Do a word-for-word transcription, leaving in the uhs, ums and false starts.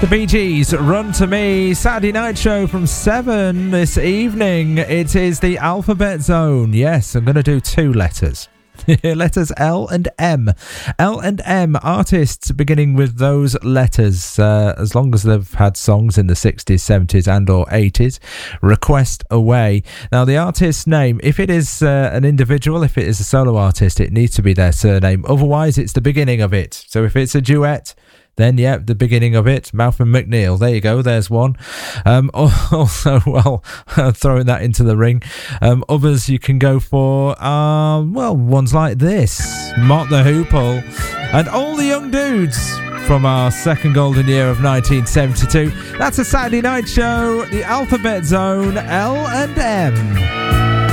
The Bee Gees, Run to Me, Saturday night show from seven this evening. It is the Alphabet Zone. Yes, I'm going to do two letters. Letters L and M. L and M, artists beginning with those letters, uh, as long as they've had songs in the sixties, seventies and or eighties. Request away. Now, the artist's name, if it is uh, an individual, if it is a solo artist, it needs to be their surname. Otherwise, it's the beginning of it. So if it's a duet, then, yeah, the beginning of it, Malcolm McNeil. There you go, there's one. Um, also, well, throwing that into the ring. Um, others you can go for, uh, well, ones like this. Mott the Hoople and All the Young Dudes from our second golden year of nineteen seventy-two. That's a Saturday night show, the Alphabet Zone, L and M.